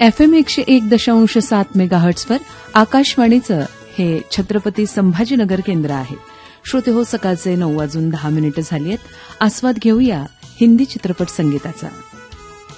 FM 101.7 मेगाहर्ट्झवर आकाशवाणीचं हे छत्रपती संभाजीनगर केंद्र आहे. श्रोते हो, सकाळचे 9:10 झाली आहेत. आस्वाद घेऊया हिंदी चित्रपट संगीताचा.